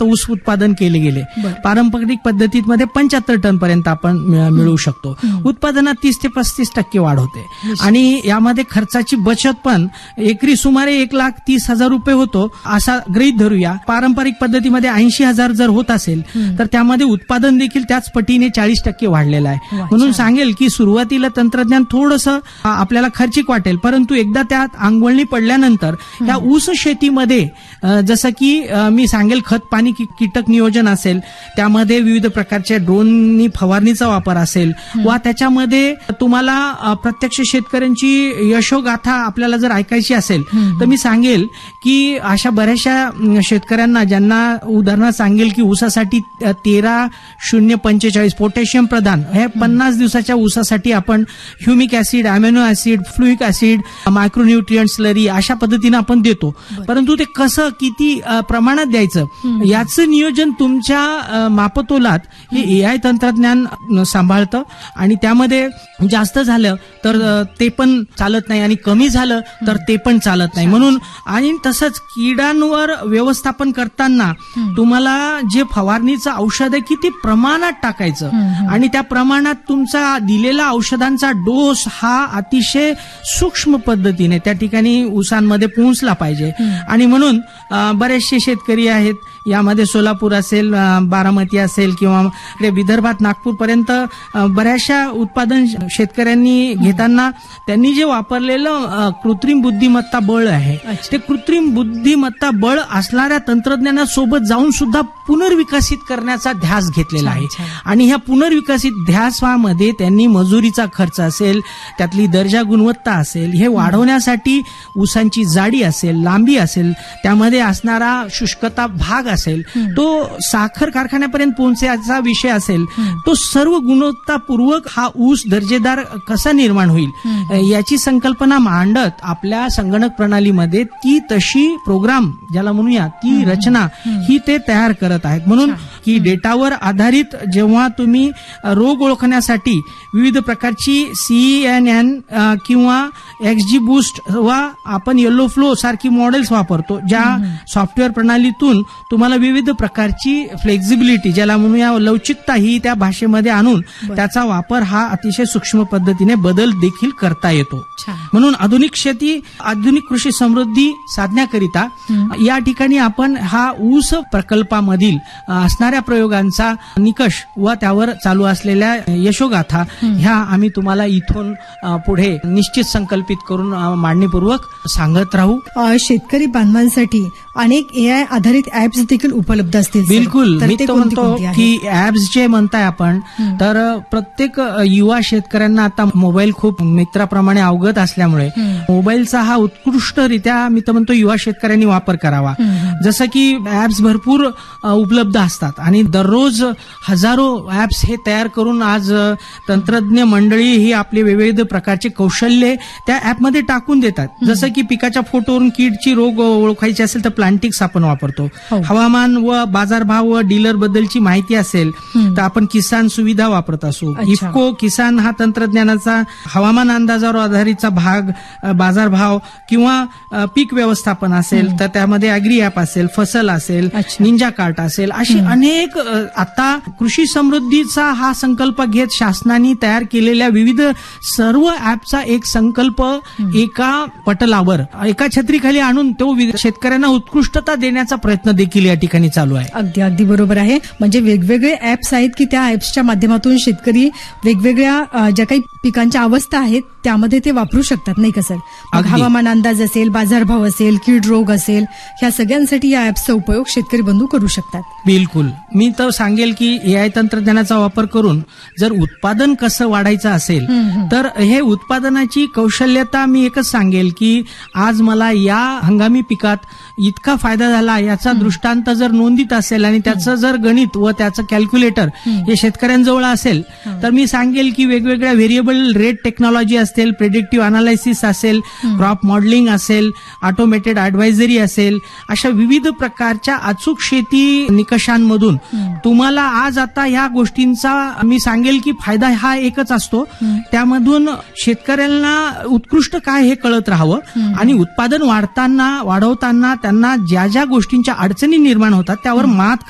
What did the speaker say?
पर्यंत ऊस उत्पादन केले गेले. पारंपरिक पद्धतीमध्ये 75 टन पर्यंत आपण मिळवू शकतो. उत्पादनात 30 ते 35% वाढ होते. आणि यामध्ये खर्चाची बचत पण एकरी सुमारे 1,30,000 रुपये होतो असा गृहीत धरूया. पारंपरिक पद्धतीमध्ये 80,000 जर होत असेल तर त्यामध्ये उत्पादन देखील त्याच पटीने 40% वाढलेलं आहे. म्हणून सांगेल की सुरुवातीला तंत्रज्ञान थोडंसं आपल्याला खर्चिक वाटेल, परंतु एकदा त्यात अंगवळणी पडल्यानंतर या ऊस शेतीमध्ये जसं की मी सांगेल खत पाणी कीटक नियोजन असेल, त्यामध्ये विविध प्रकारच्या ड्रोननी फवारणीचा वापर असेल वा त्याच्यामध्ये तुम्हाला प्रत्यक्ष शेतकऱ्यांची यशोगाथा आपल्याला जर ऐकायची असेल तर मी सांगेल की अशा बऱ्याचशा शेतकऱ्यांना ज्यांना उदाहरणार्थ सांगेल की ऊसासाठी 13-0-45 पोटॅशियम प्रदान हे 50 दिवसाच्या ऊसासाठी आपण humic acid, amino acid, फ्लुइक acid, मायक्रोन्यूट्रिएंट slurry अशा पद्धतीने आपण देतो. परंतु ते कसं किती प्रमाणात द्यायचं याचं नियोजन तुमच्या मापतोलात हे AI तंत्रज्ञान सांभाळतं. आणि त्यामध्ये जास्त झालं तर ते पण चालत नाही आणि कमी झालं तर ते पण चालत नाही. म्हणून आणि तसंच किडांवर व्यवस्थापन करताना तुम्हाला जे फवारणीचं औषध आहे किती प्रमाणात टाकायचं आणि त्या प्रमाणात तुमचा दिलेला औषधांचा डोस हा अतिशय सूक्ष्म पद्धतीने त्या ठिकाणी ऊसांमध्ये पोहोचला पाहिजे. आणि म्हणून बरेचसे शेतकरी आहेत, यामध्ये सोलापूर असेल, बारामती असेल किंवा विदर्भात नागपूर पर्यंत बऱ्याचशा उत्पादन शेतकऱ्यांनी घेताना त्यांनी जे वापरलेलं कृत्रिम बुद्धिमत्ता बळ आहे ते कृत्रिम बुद्धिमत्ता बळ असणाऱ्या तंत्रज्ञानासोबत जाऊन सुद्धा पुनर्विकसित करण्याचा ध्यास घेतलेला आहे. आणि ह्या पुनर्विकसित ध्यासामध्ये त्यांनी मजुरीचा खर्च असेल, त्यातली दर्जा गुणवत्ता असेल हे वाढवण्यासाठी ऊसांची जाडी असेल, लांबी असेल, त्यामध्ये असणारा शुष्कता भाग असेल, तो साखर कारखान्यापर्यंत पोहोचण्याचा विषय असेल, तो सर्व गुणवत्तापूर्वक हा ऊस दर्जेदार कसा निर्माण होईल याची संकल्पना मांडत आपल्या संगणक प्रणालीमध्ये ती तशी प्रोग्राम ज्याला म्हणूया ती रचना ही ते तयार करत आहेत. म्हणून की डेटावर आधारित जेव्हा तुम्ही रोग ओळखण्यासाठी विविध प्रकारची CNN किंवा XG बूस्ट वा आपण येलो फ्लो सारखी मॉडेल्स वापरतो, ज्या सॉफ्टवेअर प्रणालीतून तुम्हाला विविध प्रकारची फ्लेक्झिबिलिटी ज्याला म्हणूया लवचिकता ही त्या भाषेमध्ये आणून त्याचा वापर हा अतिशय सूक्ष्म पद्धतीने बदल देखील करता येतो. म्हणून आधुनिक शेती, आधुनिक कृषी समृद्धी साधण्याकरिता या ठिकाणी आपण हा ऊस प्रकल्पामधील असणाऱ्या प्रयोगांचा निकष व त्यावर चालू असलेल्या यशोगाथा ह्या आम्ही तुम्हाला इथून पुढे निश्चित संकल्पित करून मांडणीपूर्वक सांगत राहू. शेतकरी बांधवांसाठी अनेक AI आधारित ऍप्स देखील उपलब्ध असतील. बिलकुल, मी तो म्हणतो की ऍप्स जे म्हणताय आपण, तर प्रत्येक युवा शेतकऱ्यांना आता मोबाईल खूप मित्राप्रमाणे अवगत असल्यामुळे मोबाईलचा हा उत्कृष्टरित्या मी तर म्हणतो युवा शेतकऱ्यांनी वापर करावा. जसं की ऍप्स भरपूर उपलब्ध असतात आणि दररोज हजारो ऍप्स हे तयार करून आज तंत्रज्ञ मंडळी ही आपले विविध प्रकारचे कौशल्य त्या ऍपमध्ये टाकून देतात. जसं की पिकाच्या फोटोवरून कीडची रोग ओळखायची असेल तर प्लांटिक्स आपण वापरतो. हवामान व बाजारभाव व डीलर बद्दलची माहिती असेल तर आपण किसान सुविधा वापरत असू. इफको किसान हा तंत्रज्ञानाचा हवामान अंदाजावर आधारितचा भाग, बाजारभाव किंवा पीक व्यवस्थापन असेल तर त्यामध्ये अॅग्री ऍप असेल, फसल असेल, निंजा कार्ट असेल, अशी अनेक आता कृषी समृद्धीचा हा संकल्प घेत शासनाने तयार केलेल्या विविध सर्व ऍपचा एक संकल्प एका पटलावर एका छत्रीखाली आणून तो शेतकऱ्यांना उत्कृष्टता देण्याचा प्रयत्न देखील या ठिकाणी चालू आहे. अगदी बरोबर आहे. म्हणजे वेगवेगळे ऍप्स आहेत की त्या ऍप्सच्या माध्यमातून शेतकरी वेगवेगळ्या ज्या काही पिकांच्या अवस्था आहेत त्यामध्ये ते वापरू शकतात, नाही का सर? हवामान अंदाज असेल, बाजारभाव असेल, कीड रोग असेल, ह्या सगळ्यांसाठी या ऍप्सचा उपयोग शेतकरी बंधू करू शकतात. बिलकुल, मी तर सांगेल की AI तंत्रज्ञानाचा वापर करून जर उत्पादन कसं वाढायचं असेल तर हे उत्पादनाची कौशल्यता मी एकच सांगेल की आज मला या हंगामी पिकात इतका फायदा झाला याचा दृष्टांत जर नोंदीत असेल आणि त्याचं जर गणित व त्याचं कॅल्क्युलेटर हे शेतकऱ्यांजवळ असेल तर मी सांगेल की वेगवेगळ्या व्हेरिएबल रेट टेक्नॉलॉजी असेल, प्रेडिक्टिव्ह अनालिसिस असेल, क्रॉप मॉडेलिंग असेल, ऑटोमेटेड ऍडवायझरी असेल, अशा विविध प्रकारच्या अचूक शेती निकषांमधून तुम्हाला आज आता ह्या गोष्टींचा मी सांगेल की फायदा हा एकच असतो. त्यामधून शेतकऱ्यांना उत्कृष्ट काय हे कळत राहावं आणि उत्पादन वाढवताना त्यांना ज्या ज्या गोष्टींच्या अडचणी निर्माण होतात त्यावर मात